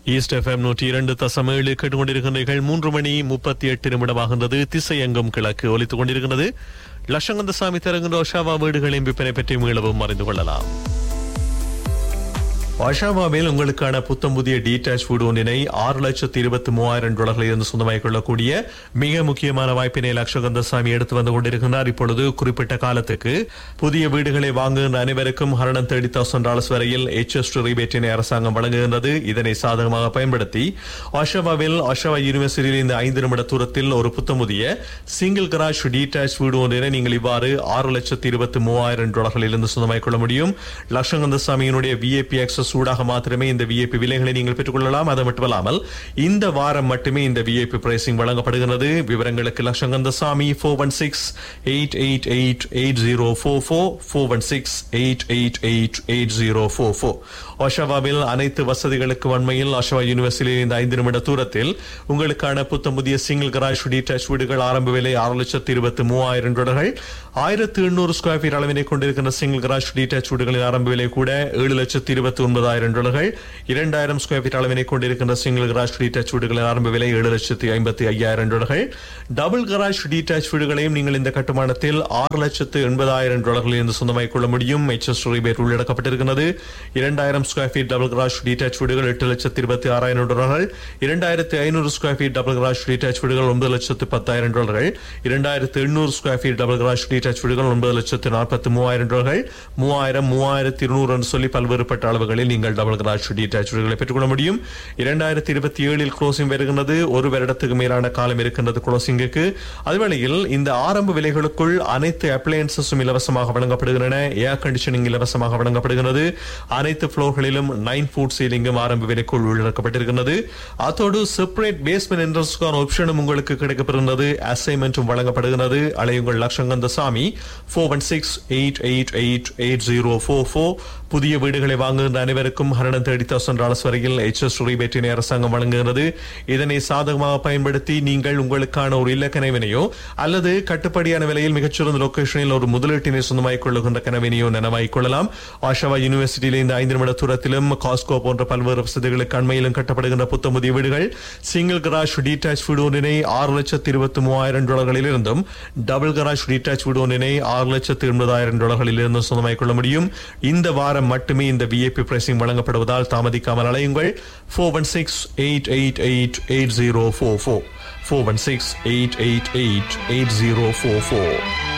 East FM 102.7 கேட்டுக்கொண்டிருக்கின்றீர்கள். 3:38 திசையெங்கும் கிழக்கு ஒலித்துக் கொண்டிருக்கிறது. லட்சங்கந்தசாமி தருகின்ற ஒஷாவா வீடுகளின் விற்பனை பற்றி மீளவும் அறிந்து கொள்ளலாம். ஒஷாவாவில் உங்களுக்கான புத்தம் புதிய டீடாச் வீடு ஒன்றினை $6,23,000 இருந்து சொந்தமாகிக் கொள்ளக்கூடிய மிக முக்கியமான வாய்ப்பினை லட்சகந்தசாமி எடுத்து வந்து கொண்டிருக்கிறார். இப்பொழுது குறிப்பிட்ட காலத்துக்கு புதிய வீடுகளை வாங்குகின்ற அனைவருக்கும் $130,000 வரையில் HST ரிபேட்டினை அரசாங்கம் வழங்குகின்றது. இதனை சாதகமாக பயன்படுத்தி ஒஷாவாவில் ஒஷாவா யூனிவர்சிட்டியில் இந்த 5 நிமிட தூரத்தில் ஒரு புத்தம் புதிய சிங்கிள் கராஜ் டீடாச் வீடு ஒன்றினை நீங்கள் இவ்வாறு $6,23,000 இருந்து சொந்தமாகிக் கொள்ள முடியும். லட்சகந்தசாமியினுடைய VIP access சூடாக மாத்திரமே இந்த VIP விலைகளை நீங்கள் பெற்றுக் கொள்ளலாம். அது மட்டுமல்லாமல் இந்த வாரம் மட்டுமே இந்த VIP பிரைசிங் வழங்கப்படுகிறது. விவரங்களுக்கு லட்சங்கந்தசாமி 416-888-8044 416-888-8044. ஒஷாவாவில் அனைத்து வசதிகளுக்கு வன்மையில் ஒஷாவா யூனிவர்சிட்டியில் இந்த 5 நிமிட தூரத்தில் உங்களுக்கான புத்தம் புதிய சிங்கிள் கராஜ் டீடாச் வீடுகள் ஆரம்ப விலை $6,23,000. 1,800 ஸ்கொயர் ஃபீட் அளவினை கொண்டிருக்கின்ற சிங்கிள் கராஜ் டீடாச் வீடுகளின் ஆரம்ப விலை கூட $7,29,000. 2,000 ஸ்கொயர் ஃபீட் அளவினை கொண்டிருக்கின்ற சிங்கிள் கராஜ் டீடாச் வீடுகளின் ஆரம்ப விலை $7,55,000. டபுள் கராஜ் டீடாச் வீடுகளையும் நீங்கள் இந்த கட்டுமானத்தில் $6,80,000 இருந்து சொந்தமாகிக் கொள்ள முடியும். HST rebate உள்ளடக்கப்பட்டிருக்கிறது. 2,000 square feet double garage டீடாச் வீடுகள் $8,26,000. 2,500 ஸ்கொயர் ஃபீட் டபுள் கராஜ் டீடாச் வீடுகள் $9,10,000. 2,800 ஸ்கொயர் ஃபீட் டபுள் கராஜ் டீடாச் வீடுகள் $9,43,000. 3,000, 3,200 என்று சொல்லி பல்வேறுபட்ட அளவுகளில் நீங்கள் டபுள் கராஜ் டீடாச் வீடுகளை பெற்றுக்கொள்ள முடியும். 2027 க்ளோசிங் வருகின்றது. ஒரு வருடத்துக்கு மேலான காலம் இருக்கின்றது க்ளோசிங்குக்கு. அதுவேளையில் இந்த ஆரம்ப விலைகளுக்குள் அனைத்து அப்ளையன்சஸும் இலவசமாக வழங்கப்படுகின்றன. ஏர் கண்டிஷனிங் இலவசமாக வழங்கப்படுகிறது. அனைத்து ஃப்ளோர்களிலும் 9 ஃபுட் சீலிங்கும் ஆரம்ப விலைக்குள் உள்ளடக்கப்பட்டிருக்கிறது. அதோடு செப்பரேட் பேஸ்மெண்ட் என்ட்ரன்ஸ்க்கான ஆப்ஷனும் உங்களுக்கு கிடைக்கப்படுகிறது. அசைன்மெண்ட்டும் வழங்கப்படுகிறது. அலையுங்கள் லட்சங்கந்தசாமி 416-888-8044. புதிய வீடுகளை வாங்குகின்ற அனைவருக்கும் $130,000 வரையில் HST ரிபேட்டினை அரசாங்கம் வழங்குகிறது. இதனை சாதகமாக பயன்படுத்தி நீங்கள் உங்களுக்கான ஒரு இல்ல கனவினையோ அல்லது கட்டுப்படியான விலையில் மிகச்சிறந்த லொகேஷனில் ஒரு முதலீட்டினை சொந்தமாகிக் கொள்ளுகின்ற கனவினையோ நனவாகிக் கொள்ளலாம். ஒஷாவா யூனிவர்சிட்டியில் இந்த 5 நிமிட தூரத்திலும் காஸ்கோ போன்ற பல்வேறு வசதிகளுக்கு அண்மையிலும் கட்டப்படுகின்ற புத்தம் புதிய வீடுகள் சிங்கிள் கராஜ் டீடாச் வீடு ஒன்றினை $6,23,000 இருந்தும் டபுள் கராஜ் டீடாச் வீடு ஒன்றினை $6,80,000 இருந்தும் சொந்தமாகிக் கொள்ள முடியும். இந்த வாரம் மட்டுமே இந்த VIP பிரைசிங் வழங்கப்படுவதால் தாமதிக்காமல் அலையுங்கள். 416-888-8044 416-888-8044.